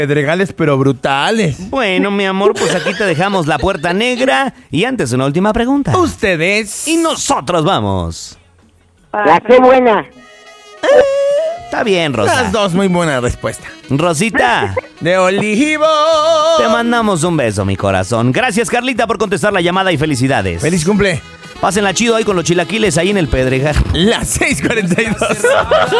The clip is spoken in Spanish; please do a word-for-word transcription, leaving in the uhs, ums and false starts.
Pedregales, pero brutales. Bueno, mi amor, pues aquí te dejamos la puerta negra. Y antes, una última pregunta. Ustedes. Y nosotros vamos. La qué buena. Está bien, Rosa. Las dos, muy buena respuesta. Rosita, De olivo. te mandamos un beso, mi corazón. Gracias, Carlita, por contestar la llamada y felicidades. Feliz cumple. Pásenla chido ahí con los chilaquiles ahí en el Pedregal. Las seis cuarenta y dos.